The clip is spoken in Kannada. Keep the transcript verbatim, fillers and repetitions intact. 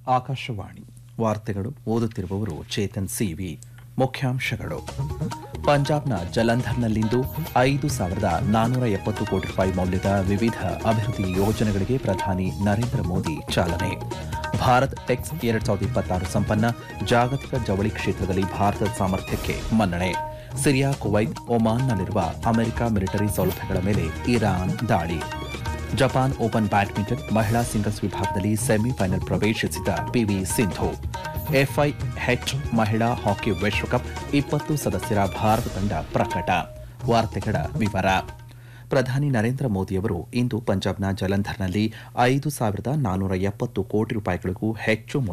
ಆಕಾಶವಾಣಿ ವಾರ್ತೆಗಳು ಓದುತ್ತಿರುವವರು ಚೇತನ್ ಸಿವಿ. ಮುಖ್ಯಾಂಶಗಳು: ಪಂಜಾಬ್ನ ಜಲಂಧರ್ನಲ್ಲಿಂದು ಐದು ಸಾವಿರದ ನಾನ್ನೂರ ಎಪ್ಪತ್ತು ಕೋಟಿ ರೂಪಾಯಿ ಮೌಲ್ಯದ ವಿವಿಧ ಅಭಿವೃದ್ಧಿ ಯೋಜನೆಗಳಿಗೆ ಪ್ರಧಾನಿ ನರೇಂದ್ರ ಮೋದಿ ಚಾಲನೆ. ಭಾರತ್ ಟೆಕ್ಸ್ ಎರಡ್ ಸಾವಿರದ ಇಪ್ಪತ್ತಾರು ಸಂಪನ್ನ, ಜಾಗತಿಕ ಜವಳಿ ಕ್ಷೇತ್ರದಲ್ಲಿ ಭಾರತದ ಸಾಮರ್ಥ್ಯಕ್ಕೆ ಮನ್ನಣೆ. ಸಿರಿಯಾ, ಕುವೈತ್, ಒಮಾನ್ನಲ್ಲಿರುವ ಅಮೆರಿಕ ಮಿಲಿಟರಿ ಸೌಲಭ್ಯಗಳ ಮೇಲೆ ಇರಾನ್ ದಾಳಿ. ಜಪಾನ್ ಓಪನ್ ಬ್ಯಾಡ್ಮಿಂಟನ್ ಮಹಿಳಾ ಸಿಂಗಲ್ಸ್ ವಿಭಾಗದಲ್ಲಿ ಸೆಮಿಫೈನಲ್ ಪ್ರವೇಶಿಸಿದ ಪಿವಿ ಸಿಂಧು. ಎಫ್ಐಎಚ್ ಮಹಿಳಾ ಹಾಕಿ ವಿಶ್ವಕಪ್ ಇಪ್ಪತ್ತು ಸದಸ್ಯರ ಭಾರತ ತಂಡ ಪ್ರಕಟ. ವಾರ್ತೆಗಳ ವಿವರ. ಪ್ರಧಾನಿ ನರೇಂದ್ರ ಮೋದಿಯವರು ಇಂದು ಪಂಜಾಬ್ನ ಜಲಂಧರ್ನಲ್ಲಿ ಐದು ಸಾವಿರದ ನಾನ್ನೂರ ಎಪ್ಪತ್ತು ಕೋಟಿ ರೂಪಾಯಿಗಳಿಗೂ ಹೆಚ್ಚು